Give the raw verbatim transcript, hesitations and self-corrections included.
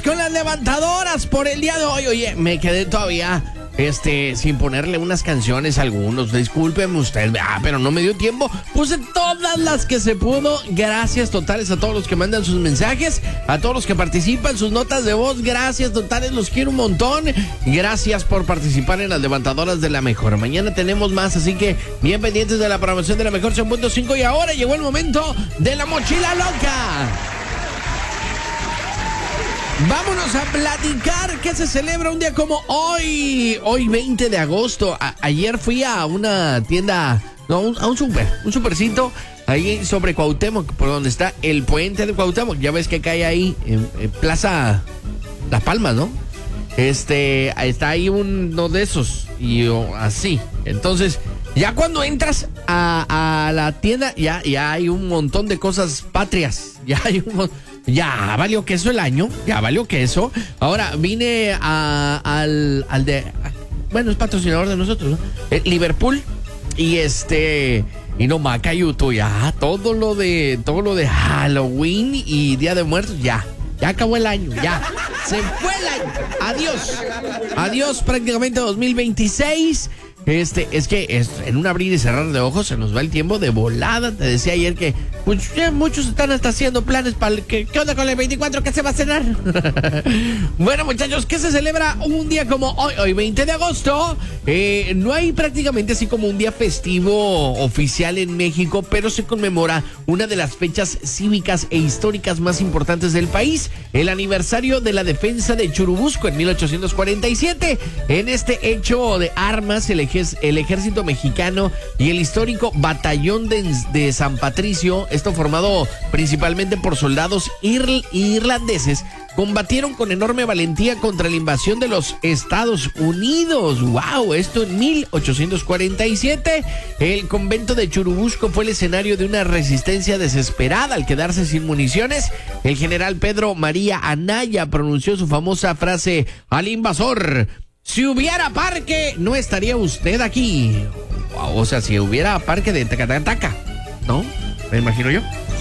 con las levantadoras por el día de hoy. Oye, me quedé todavía este sin ponerle unas canciones a algunos. Discúlpeme usted, ah, pero no me dio tiempo. Puse todas las que se pudo. Gracias totales a todos los que mandan sus mensajes, a todos los que participan, sus notas de voz. Gracias totales, los quiero un montón. Gracias por participar en las levantadoras de la mejor. Mañana tenemos más, así que bien pendientes de la programación de la mejor cien punto cinco. Y ahora llegó el momento de la mochila loca. Vámonos a platicar que se celebra un día como hoy, hoy veinte de agosto. A- ayer fui a una tienda, no, un- a un super, un supercito, ahí sobre Cuauhtémoc, por donde está el puente de Cuauhtémoc. Ya ves que cae ahí en, en Plaza Las Palmas, ¿no? Este, está ahí uno de esos, y oh, así. Entonces, ya cuando entras a, a la tienda, ya, ya hay un montón de cosas patrias, ya hay un montón. Ya valió queso el año, ya valió queso. Ahora vine a, al, al de, bueno, es patrocinador de nosotros, ¿no? Eh, Liverpool y este y no Macayuto, ya todo lo de todo lo de Halloween y Día de Muertos, ya, ya acabó el año, ya se fue el año. Adiós, adiós prácticamente dos mil veintiséis. Este, es que es, en un abrir y cerrar de ojos se nos va el tiempo de volada. Te decía ayer que pues, ya muchos están hasta haciendo planes para el que, ¿qué onda con el veinticuatro? ¿Qué se va a cenar? Bueno, muchachos, ¿qué se celebra un día como hoy? Hoy, veinte de agosto. Eh, no hay prácticamente así como un día festivo oficial en México, pero se conmemora una de las fechas cívicas e históricas más importantes del país, el aniversario de la defensa de Churubusco en mil ochocientos cuarenta y siete. En este hecho de armas, el el ejército mexicano y el histórico batallón de, de San Patricio, esto formado principalmente por soldados ir, irlandeses, combatieron con enorme valentía contra la invasión de los Estados Unidos. ¡Wow! Esto en mil ochocientos cuarenta y siete. El convento de Churubusco fue el escenario de una resistencia desesperada al quedarse sin municiones. El general Pedro María Anaya pronunció su famosa frase al invasor: si hubiera parque, no estaría usted aquí. O sea, si hubiera parque de taca, taca, taca, ¿no? Me imagino yo.